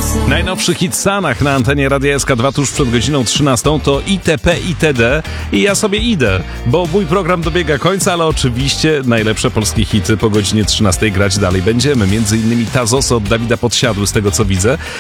Najnowszy hit Sanach na antenie Radia SK2 tuż przed godziną 13 to ITP itd. I ja sobie idę, bo mój program dobiega końca, ale oczywiście najlepsze polskie hity po godzinie 13 grać dalej będziemy. Między innymi Tazosy od Dawida Podsiadły, z tego co widzę.